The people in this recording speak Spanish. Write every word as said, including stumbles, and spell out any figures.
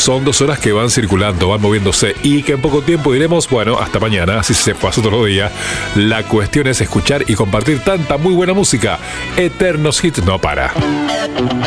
son dos horas que van circulando, van moviéndose y que en poco tiempo diremos, bueno, hasta mañana, si se pasó otro día. La cuestión es escuchar y compartir tanta muy buena música. Eternos Hits no para.